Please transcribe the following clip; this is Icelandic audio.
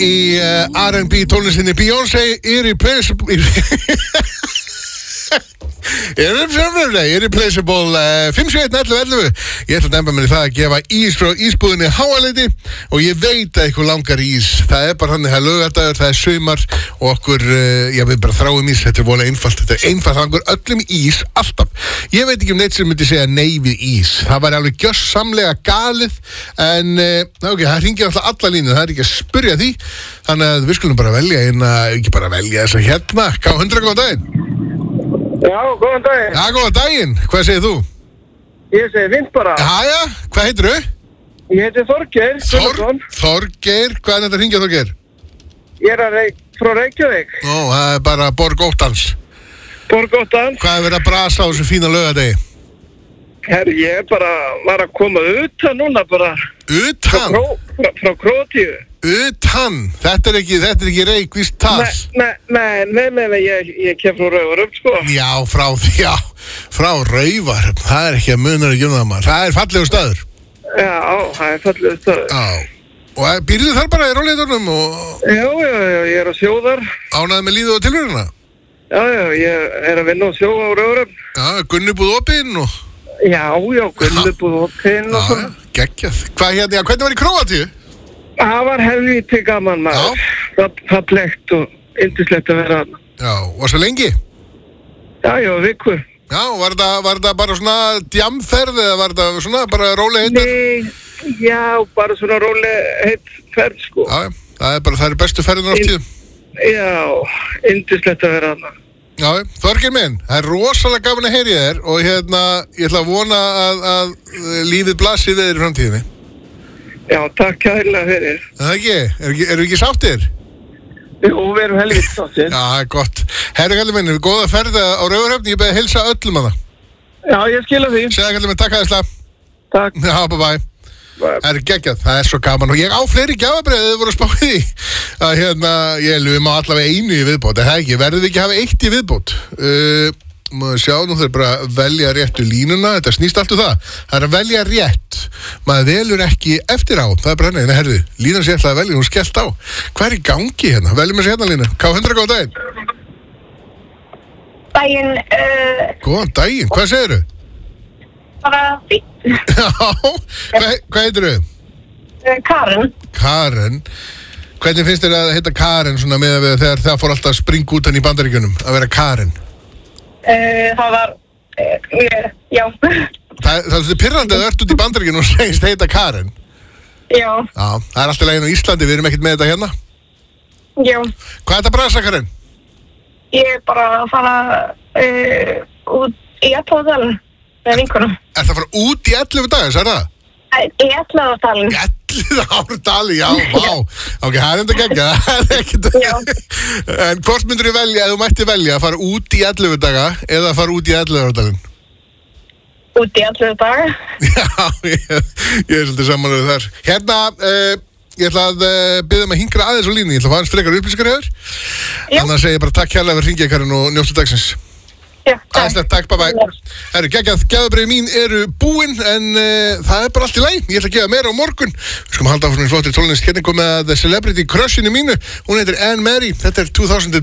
í R&B tónlistinni Beyoncé Irreplaceable Irreplaceable 57111. Ég ætla að demba mér í það að gefa ís frá ísbúðinni Háaleiti og ég veit að ykkur langar ís. Það bara þannig, það laugardagur, það sumar og okkur, við bara þráum ís. Þetta vola einfalt, þetta einfalt, það langar öllum ís, alltaf. Ég veit ekki neitt sem myndi segja nei við ís. Það var alveg gjörsamlega galið en, það hringir alltaf alla línu, það ekki að spurja því. Þannig að við skulum bara velja ekki bara velja þessa hérna. K100, góðan daginn. Já, góðan daginn. Já, góðan daginn. Hvað segir þú? Ég segi Vind bara. Jæja, hvað heitirðu? Ég heiti Þorgeir. Þorgeir, hvað er þetta að hringja Þorgeir? Ég frá Reykjavík. Ó, það er bara Borg Óttans. Borg Óttans. Hvað er verið að brasa á þessu fína laugardegi? Herri, ég bara var að koma utan núna bara. Utan? Frá Króatíu. Utan? Þetta er ekki Reykjavík tas? Nei, ég kem frá Rauvarum, sko. Já, frá Rauvarum. Það er ekki að munar ekki það maður. Það er fallegur staður. Já, það er fallegur staður. Já. Og býrðu þar bara í róleitunum og... Já, ég er á sjóðar. Ánægði með lífið og tilveruna? Já, ég er að vinna á sjó á Rauvarum. Já, Gunnubúð opinn og... Já, Gunnubúð opinn og svona. Já, geggjað. Hvernig var í Króatíu? Það var helvíti gaman maður. Fallegt og yndislegt að vera þarna. Já, var svo lengi? Já, viku. Já, var það bara svona djamferð eða var það svona bara róleg heitt? Nei, já, bara svona róleg heitt ferð, sko. Já, það er bestu ferðin á tíðum. Já, yndislegt að vera þarna. Já, Þorgeir minn, það er rosalega gaman að heyri þér og ég ætla að vona að lífið blasir þér í framtíðinni. Já, takk kærlega fyrir. Það ekki? Eru ekki sáttir? Jú, við erum helviti sáttir. Já, það er gott. Herri kallið minn, góða ferð á Rauvarhöfn, ég beði að heilsa öllum að það. Já, ég skila því. Segða kallið minn, takk aðeinslega. Takk. Já, bye. Það er geggjað, það er svo gaman og ég á fleiri gjafabréf þið voru að spá í því að ég lufum á allavega einu í viðbót, það ekki, verðum við ekki að hafa eitt í viðbót. Maður sjá, nú þurfum bara að velja réttu línuna, þetta snýst allt það er að velja rétt, maður velur ekki eftir á, það er bara henni, herði, línan sér ætlaði að velja, hún skellt á. Hvað er í gangi hérna? Veljum við sér hérna lína. K100, góðan daginn. Daginn, Góðan daginn, hvað segirðu? bara fínt. Já, hvað heitirðu? Karen. Hvernig finnst þér að heita Karen svona með þegar það fór alltaf að springa út hann í Bandaríkjunum að vera Karen? Það var, já. Það er pirrandi að þú ert út í Bandaríkjunum og segist heita Karen. Já. Já, það er alltaf leginn á Íslandi, við erum ekkert með þetta hérna. Já. Hvað er þetta að brasa, Karen? Ég er bara að fara út í Elliðaárdalinn með vinkonum. Er það að fara út í 11 dagar, sagði það? Í Elliðaárdalinn. Í Elliðaárdalinn, já, vá. Ok, það er enda geggjað, það er ekkert. Já. En hvort myndur þú velja, ef þú mætti velja, að fara út í 11 daga eða að fara út í Elliðaárdalinn? Út í 11 daga. Já, ég er svolítið samanlega þar. Hérna, ég ætla að biðja að hingra aðeins á línu, ég ætla að fá hans frekar upplýsingar hér. Annars segi ég bara takk hérlega fyrir hringja Karen og njóttu dagsins. Já, takk, bye. Herru, geggjað, gjafabréfin mín eru búin en það er bara allt í lagi. Ég ætla að gefa meira á morgun. Við skulum halda áfram í flottir tónlist. Hérna kom með The Celebrity Crushinu mínu. Hún heitir Anne Mary. Þetta er 2000